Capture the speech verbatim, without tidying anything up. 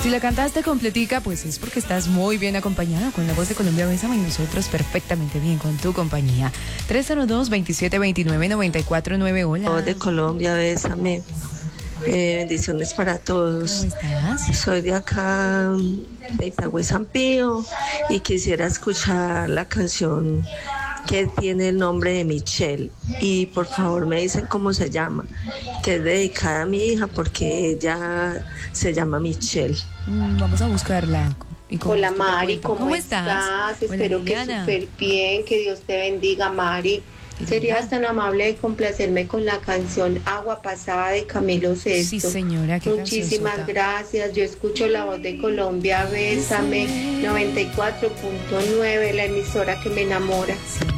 Si la cantaste completica, pues es porque estás muy bien acompañada con la voz de Colombia Bésame y nosotros perfectamente bien con tu compañía. tres cero dos, veintisiete veintinueve, noventa y cuatro nueve, hola. Voz de Colombia Bésame. Eh, bendiciones para todos. ¿Cómo estás? Soy de acá, de Itagüí, San Pío, y quisiera escuchar la canción que tiene el nombre de Michelle. Y por favor me dicen cómo se llama, que es dedicada a mi hija porque ella se llama Michelle. Mm, vamos a buscarla. Y con Hola gusto te Mari, cuento. ¿cómo, ¿Cómo estás? estás? Espero Hola, que Liliana. súper bien, que Dios te bendiga, Mari. ¿Serías tan amable de complacerme con la canción Agua Pasada de Camilo Sesto? Sí, señora, qué Muchísimas cancionzota. gracias. Yo escucho la voz de Colombia Bésame noventa y cuatro punto nueve, la emisora que me enamora. Sí,